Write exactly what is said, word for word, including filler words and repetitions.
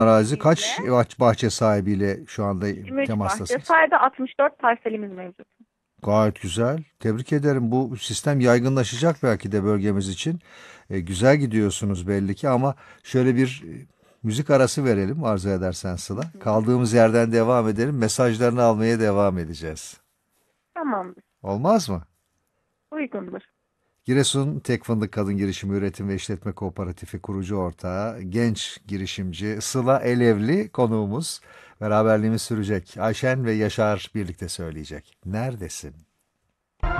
arazi Kesinlikle. kaç bah- bahçe sahibiyle şu anda yirmi üç bahçe. temastasınız? Sayede altmış dört parselimiz mevcut. Gayet güzel. Tebrik ederim. Bu sistem yaygınlaşacak belki de bölgemiz için. E, güzel gidiyorsunuz belli ki ama şöyle bir e, müzik arası verelim arzu edersen Hı Sıla. hı. Kaldığımız yerden devam edelim. Mesajlarını almaya devam edeceğiz. Tamamdır. Olmaz mı? Uygundur. Giresun Tek Fındık Kadın Girişimi Üretim ve İşletme Kooperatifi kurucu ortağı, genç girişimci Sıla Elevli konuğumuz. Beraberliğimiz sürecek. Ayşen ve Yaşar birlikte söyleyecek. Neredesin?